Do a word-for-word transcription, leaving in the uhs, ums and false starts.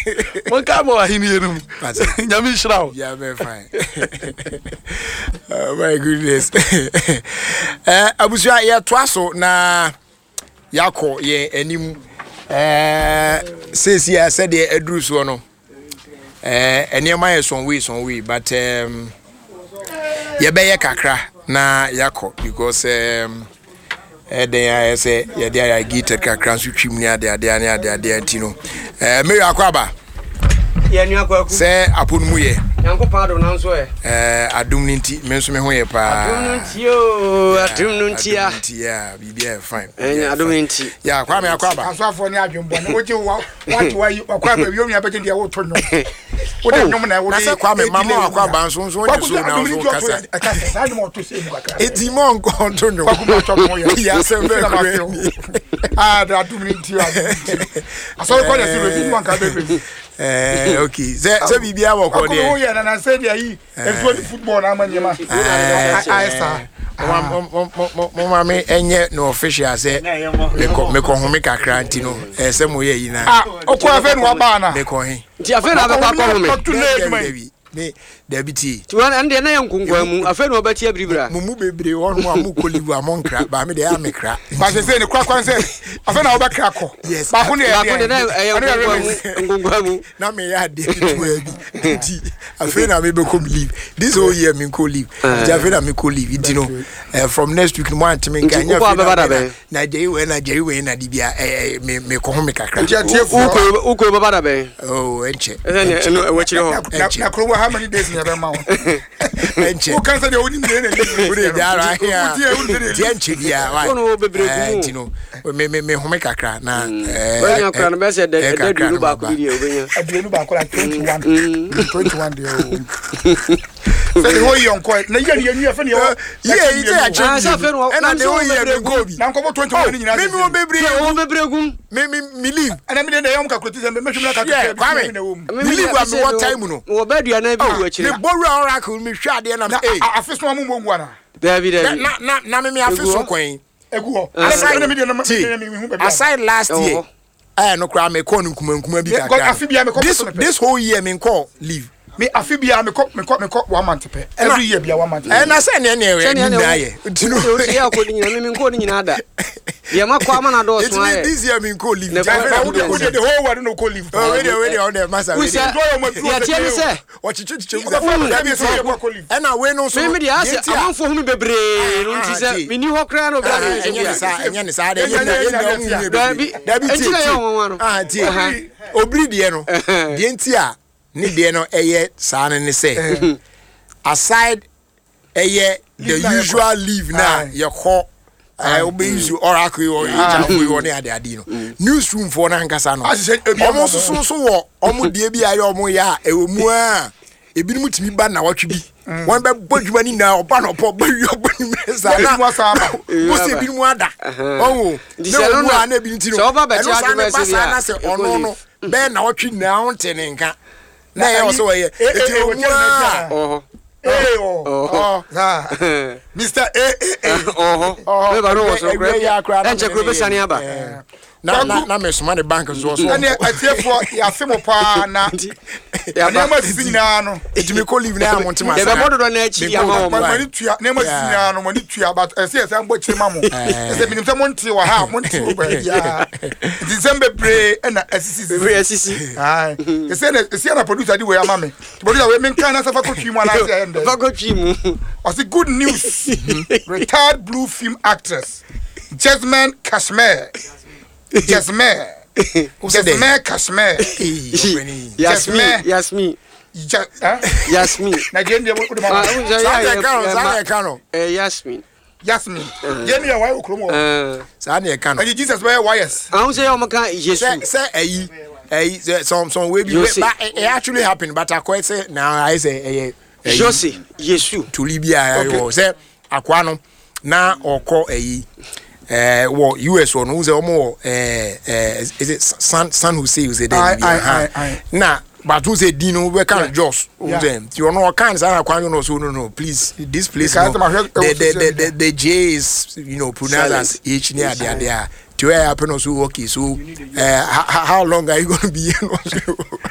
One come over here, Yami Shroud. Yeah, very fine. Oh my goodness. Uh, I was right here twice na yako ye enim. Uh, says yeah, said the Edrus one. Uh, and your my son we son we, but um, ye be ye kakra na yako because um. Eh then I say yeah there I get kakra so twim ni ade ade ade ade ade no eh me akwaba ye nu akwaku say aponu mu ye Yankopa do na so eh eh adum ni nti me nso me ho ye pa adum no nti o adum no nti ya nti ya bibia fine eh adum nti ya kwa me akwaba asafo ni adwembo na woje wa wati wa akwaba bi omi abegye dia wo to no wo de nyom na wo de na kwa me mama akwaba nso nso onye so na nso kasa kasa sa de mo to se mu kakra eti mo nko to no kwa kuma to mo ye ya se be ah da adum nti aso ko de se rebi mo nka be eh okay ze ze bibia wo ko de ko ye na na say dia yi e football na amanyema ai sa mo mama enye no official say me ko me ko home kakra nti no eh se mo ye yi na ah okwa fe no ba na me ko he nti afa na ba kwa home me debiti ti wan ande na yankunkwa mu afa na obati abiribra mu mu bebre won mu amu kolivu amonkra ba me de ya mekra ba se se ni kwa kwa se afa na obakra ko ba ko ne ba ko ne na yankunkwa mu na me ya de tu abi nti afa na me be come leave this whole year me ko leave nti afa na me ko leave nti no from next week mo antime nka nya na je we na je we na dibia me me ko home kakra uko uko baba da be oh enche eno wachire ho na kro how many days in your mouth enche who can say the only day na ure jara here tie enche dia why ono bebregu nti no me me me home kakra na eh wanya kra na be say de de dulu ba ko bi obenya adulu ba ko la twenty-one twenty-one dey o say ho yon ko na ye ye nu afa ne ye ye ite a che sa fe no na de ho ye be go bi na nko twenty-one ni nyina me me bebre o bebregu me me me leave ana me de yom ka kroti se me me twum na ka kwame me leave am what time no wo badua na bi wo chire me boru oracle me hwa de na eh afiso amu mo ngwa na David na na na me me afiso kwan egu ho ana me de na me hu be aside last year eh no kra me call nkuma nkuma bi kakra this this whole year me call leave me afibia me ko me ko me ko one month pe every year bia one month eh na say ne ne we ni na ye tinu o ya ko ni nyina me ko ni nyina da ye ma kwa ma na do so aye this year me ko leave the whole world no ko leave oh we dey we dey on the master we dey ya tie me say wachichu chichu eh na we no so me me dey ase amanfo hu me bebre no nti say me ni ho kra no bra enye ni sa enye ni sa de enye da bi enye ya won won ah tie obri de no de nti a ni de no eye sa ne say aside eye the usual leave na ye ho eh obe use oracle or ejafo or ne ade ade no newsroom for na nkasa no omo so so wo omo de bi aye omo ya ewmu a ebi mu timi ba na watwe bi won be bodwuma ni na oba na opo ba wi oba ni mesa na mo se bi mu ada owo ne mu a na bi ntino so oba be ti adu be se ya na se ono no be na watwe na on tene nka na ye so ye eti oho eh oh ah Mister A A oh oh be ba no so kra enche kro be sani aba na na na me soma the bank so so na atiefo ya femo pa na ya na ma sisi nyina no etimi ko live na amonte ma de be bodo na achi ya ma ma mani tua na ma sisi nyina no mani tua but ese ese ambo chire ma mo ese binim se monte wa ha monte wo ba ya December pre na asisi pre asisi ai ese na ese na producer di we ama me producer we men kan na safa ko twi mu na ase ende fa ko twi mu o se good news retired blue film actress Jasmine Kashmir Jasmine Jasmine Kashmir Yasmin Yasmin Yasmin Nigerian dey wo ma sa ka sa ka no eh Yasmin Yasmin Yemi ya why okromo sa na ka no and Jesus why yes I say o maka Jesus say ayi ayi some some way be but it actually happened but I quite say now I say eh Jose Yesu to Libya yo say akwa no na okọ ayi eh wo U S one who's omo eh eh is it San San Jose was it there na but who say Dino we can just them you know can say akwa no so no no please this place no, the, the the the the J is you know pronounced as H near there there to happen also okay so uh, how, how long are you going to be here